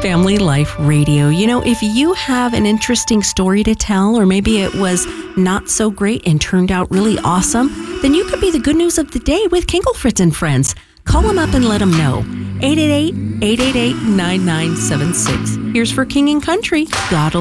Family Life Radio. You know, if you have an interesting story to tell, or maybe it was not so great and turned out really awesome, then you could be the good news of the day with Kinkelfritz and Friends. Call them up and let them know. 888-888-9976. Here's for King and Country, God